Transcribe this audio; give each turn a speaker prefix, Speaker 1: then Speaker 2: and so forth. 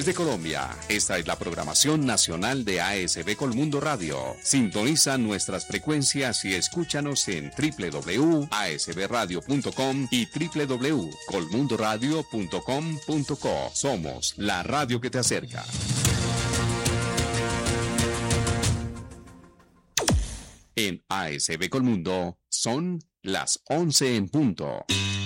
Speaker 1: de Colombia. Esta es la programación nacional de ASB Colmundo Radio. Sintoniza nuestras frecuencias y escúchanos en www.asbradio.com y www.colmundoradio.com.co. Somos la radio que te acerca. En ASB Colmundo son las 11 en punto.